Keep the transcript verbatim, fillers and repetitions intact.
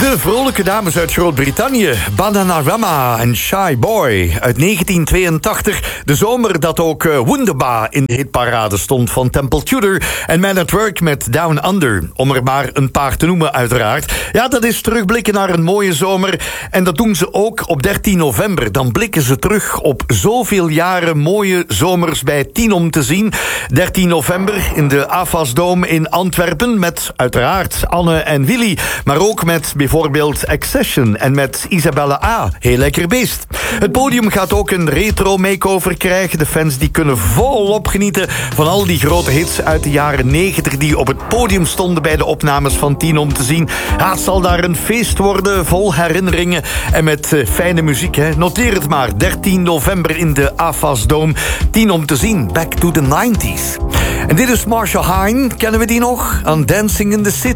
De vrolijke dames uit Groot-Brittannië, Bananarama en Shy Boy uit negentien tweeëntachtig. De zomer dat ook uh, Wunderbar in de hitparade stond van Temple Tudor. En Man at Work met Down Under, om er maar een paar te noemen uiteraard. Ja, dat is terugblikken naar een mooie zomer. En dat doen ze ook op dertien november. Dan blikken ze terug op zoveel jaren mooie zomers bij tien om te zien. dertien november in de Avasdome in Antwerpen met uiteraard Anne en Willy. Maar ook met bijvoorbeeld Accession en met Isabelle A. Heel lekker beest. Het podium gaat ook een retro makeover krijgen. De fans die kunnen volop genieten van al die grote hits uit de jaren negentig die op het podium stonden bij de opnames van tien om te zien. Ja, het zal daar een feest worden vol herinneringen en met uh, fijne muziek. Hè. Noteer het maar, dertien november in de Avasdome. tien om te zien, back to the nineties. En dit is Marshall Hine, kennen we die nog? Aan Dancing in the City.